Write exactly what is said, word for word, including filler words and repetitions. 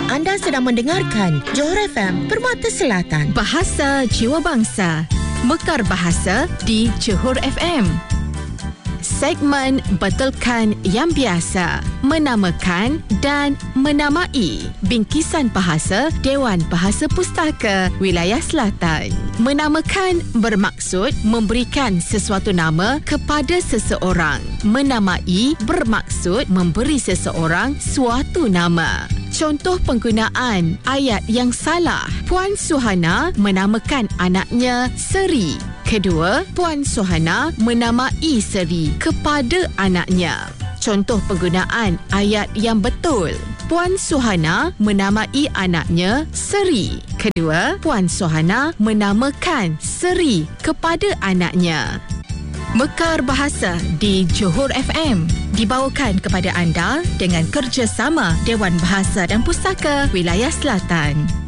Anda sedang mendengarkan Johor F M Permata Selatan. Bahasa Jiwa Bangsa, Mekar Bahasa di Johor F M. Segmen Betulkan Yang Biasa, menamakan dan menamai bingkisan bahasa Dewan Bahasa Pustaka Wilayah Selatan. Menamakan bermaksud memberikan sesuatu nama kepada seseorang. Menamai bermaksud memberi seseorang suatu nama. Contoh penggunaan ayat yang salah. Puan Suhana menamakan anaknya Seri. Kedua, Puan Suhana menamai Seri kepada anaknya. Contoh penggunaan ayat yang betul. Puan Suhana menamai anaknya Seri. Kedua, Puan Suhana menamakan Seri kepada anaknya. Mekar Bahasa di Johor F M dibawakan kepada anda dengan kerjasama Dewan Bahasa dan Pustaka Wilayah Selatan.